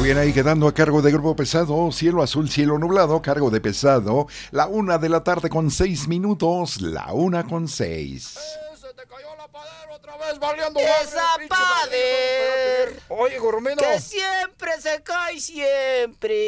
bien, ahí quedando a cargo de Grupo Pesado, Cielo Azul, Cielo Nublado, cargo de Pesado, 1:00 PM, la 1:06. Se te cayó la padera otra vez, valiendo ¡Esa pader! Oye, Goromeno. Que siempre se cae, siempre.